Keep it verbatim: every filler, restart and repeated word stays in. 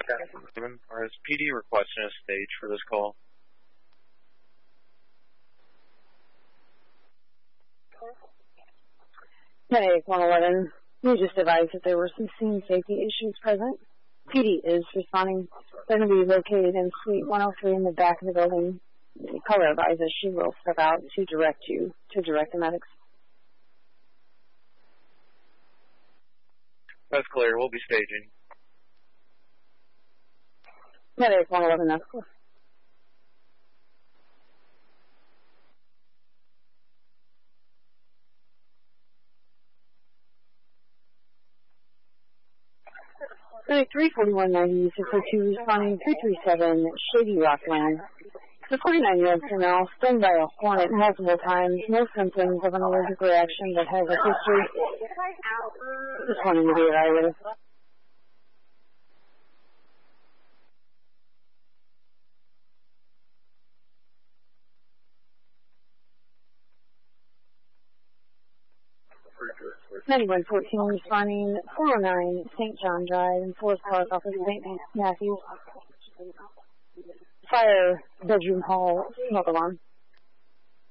Or is P D requesting a stage for this call? Headache one eleven. We just advised that there were some scene safety issues present. P D is responding. They're going to be located in Suite one oh three in the back of the building. The caller advises she will step out to direct you, to direct the medics. That's clear. We'll be staging. Headache one eleven, that's clear. three forty-one ninety, six oh two, responding three three seven, Shady Rock Lane. The forty-nine-year-old female, stung by a hornet multiple times, no symptoms of an allergic reaction that has a history. Just wanting to be evaluated. ninety-one fourteen, responding four oh nine, Saint John Drive in Forest Park off of Saint Matthews. Fire, bedroom hall, smoke alarm.